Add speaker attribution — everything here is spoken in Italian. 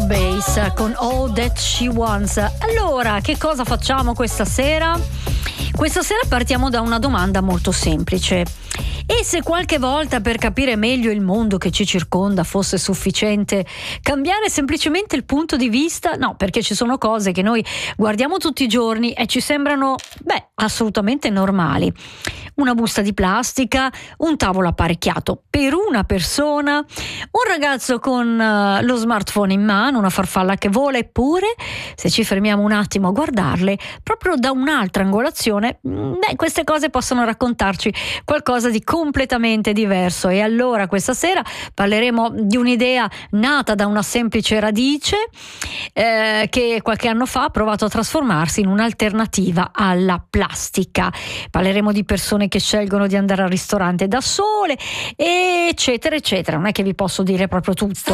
Speaker 1: Base con All That She Wants. Allora, che cosa facciamo questa sera? Questa sera partiamo da una domanda molto semplice. E se qualche volta per capire meglio il mondo che ci circonda fosse sufficiente cambiare semplicemente il punto di vista? No, perché ci sono cose che noi guardiamo tutti i giorni e ci sembrano, assolutamente normali. Una busta di plastica, un tavolo apparecchiato per una persona, un ragazzo con lo smartphone in mano, una farfalla che vola, eppure se ci fermiamo un attimo a guardarle proprio da un'altra angolazione, queste cose possono raccontarci qualcosa di completamente diverso. E allora questa sera parleremo di un'idea nata da una semplice radice che qualche anno fa ha provato a trasformarsi in un'alternativa alla plastica. Parleremo di persone che scelgono di andare al ristorante da sole, eccetera eccetera. Non è che vi posso dire proprio tutto.